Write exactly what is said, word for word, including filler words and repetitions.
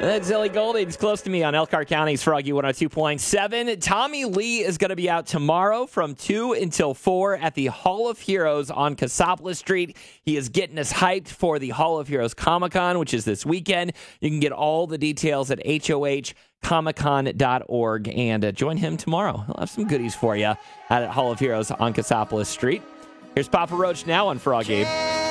That's Zilly Golding. He's close to me on Elkhart County's Froggy one oh two point seven. Tommy Lee is going to be out tomorrow from two until four at the Hall of Heroes on Cassopolis Street. He is getting us hyped for the Hall of Heroes Comic-Con, which is this weekend. You can get all the details at H O H comic con dot org and uh, join him tomorrow. He'll have some goodies for you at Hall of Heroes on Cassopolis Street. Here's Papa Roach now on Froggy.